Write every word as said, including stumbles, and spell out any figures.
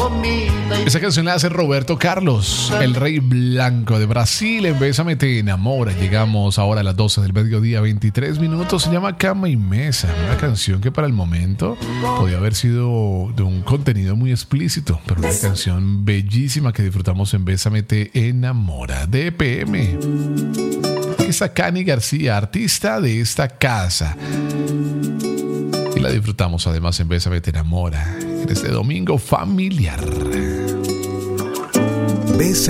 Esa canción la hace Roberto Carlos, el rey blanco de Brasil. En Bésame te enamora. Llegamos ahora a las doce del mediodía, veintitrés minutos. Se llama Cama y Mesa, una canción que para el momento podía haber sido de un contenido muy explícito, pero una canción bellísima que disfrutamos en Bésame te enamora de E P M. Aquí está Cani García, artista de esta casa, y la disfrutamos además en Bésame te enamora en este domingo familiar. Bésame